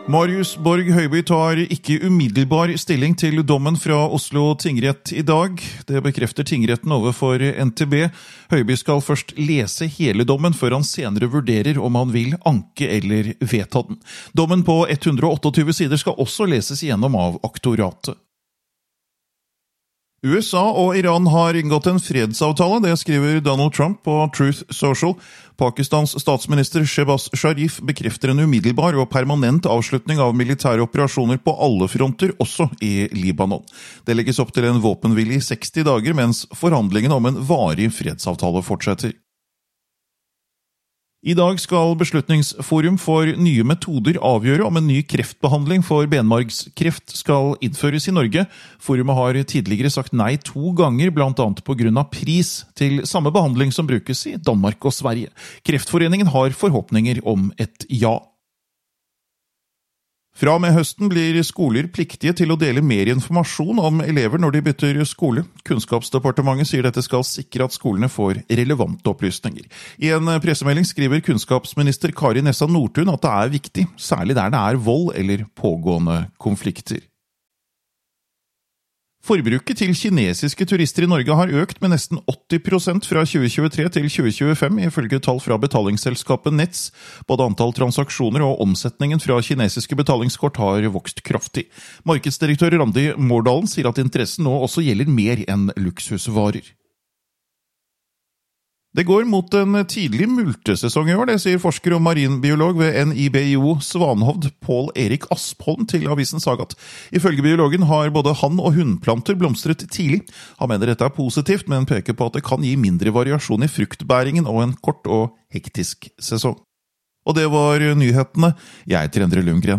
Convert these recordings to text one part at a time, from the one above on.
Marius Borg Høiby tar ikke umiddelbar stilling til dommen fra Oslo tingrett i dag. Det bekrefter tingretten overfor NTB. Høiby skal først lese hele dommen før han senere vurderer om han vil anke eller vedta den. Dommen på 128 sider skal også leses igjennom av aktoratet. USA og Iran har inngått en fredsavtale, det skriver Donald Trump på Truth Social. Pakistans statsminister Shehbaz Sharif bekrefter en umiddelbar og permanent avslutning av militære operasjoner på alle fronter, også i Libanon. Det legges opp til en våpenhvile i 60 dager, mens forhandlingene om en varig fredsavtale fortsetter. I dag skal Beslutningsforum for nye metoder avgjøre om en ny kreftbehandling for benmargskreft skal innføres i Norge. Forumet har tidligere sagt nei 2 ganger, blant annet på grunn av pris, til samme behandling som brukes i Danmark og Sverige. Kreftforeningen har forhåpninger om et ja. Fra og med høsten blir skoler pliktige til å dele mer informasjon om elever når de bytter skole. Kunnskapsdepartementet sier dette skal sikre at skolene får relevante opplysninger. I en pressemelding skriver kunnskapsminister Kari Nessa Nordtun at det er viktig, særlig der det er vold eller pågående konflikter. Forbruket til kinesiske turister i Norge har økt med nesten 80% fra 2023 til 2025, ifølge tall fra betalingsselskapet Nets. Både antall transaksjoner og omsetningen fra kinesiske betalingskort har vokst kraftig. Markedsdirektør Randi Mårdalen sier at interessen nå også gjelder mer enn luksusvarer. Det går mot en tidlig multesesong i år, det sier forsker og marinbiolog ved NIBIO Svanhovd, Pål Erik Aspholm, til avisen Sagat. Ifølge biologen har både han- og hunnplanter blomstret tidlig. Han mener dette er positivt, men peker på at det kan gi mindre variasjon i fruktbæringen og en kort og hektisk sesong. Og det var nyhetene. Jeg heter Endre Lundgren.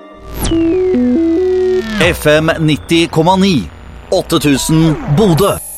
FM 90,9 8000 Bodø.